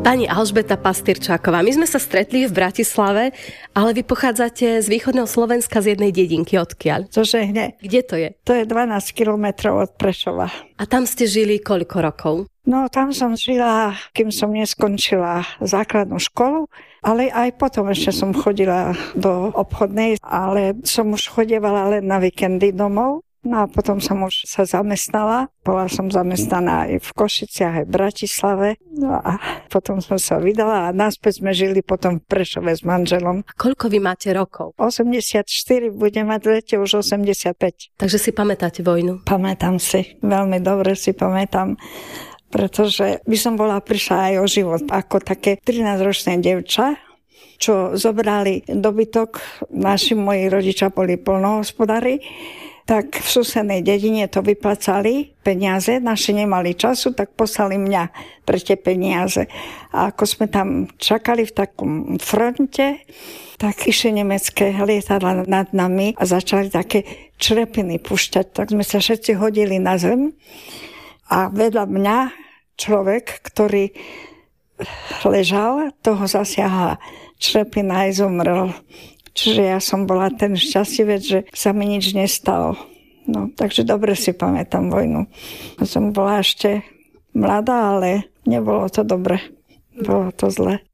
Pani Alžbeta Pastýrčáková, my sme sa stretli v Bratislave, ale vy pochádzate z východného Slovenska z jednej dedinky. Odkiaľ? Zo Žehne. Kde to je? To je 12 kilometrov od Prešova. A tam ste žili koľko rokov? No, tam som žila, kým som neskončila základnú školu, ale aj potom ešte som chodila do obchodnej, ale som už chodievala len na víkendy domov. No a potom som už sa zamestnala. Bola som zamestnaná aj v Košiciach, aj v Bratislave. No a potom som sa vydala a naspäť sme žili potom v Prešove s manželom. A koľko vy máte rokov? 84, budem mať v lete už 85. Takže si pamätáte vojnu? Pamätám si, veľmi dobre si pamätám. Pretože by som prišla aj o život ako také 13-ročné dievča, čo zobrali dobytok. Moji rodičia boli poľnohospodári, tak v susednej dedine to vyplácali peniaze, naši nemali času, tak poslali mňa pre tie peniaze. A ako sme tam čakali v takom fronte, tak išli nemecké lietadla nad nami a začali také črepiny púšťať. Tak sme sa všetci hodili na zem a vedľa mňa človek, ktorý ležal, toho zasiahla črepina aj zomrel. Čiže ja som bola ten šťastlivec, že sa mi nič nestalo. No, takže dobre si pamätám vojnu. Som bola ešte mladá, ale nebolo to dobre. Bolo to zle.